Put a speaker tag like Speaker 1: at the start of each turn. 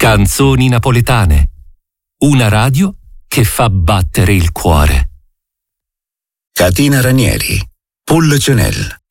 Speaker 1: Canzoni napoletane. Una radio che fa battere il cuore.
Speaker 2: Catina Ranieri, Paul Cenel.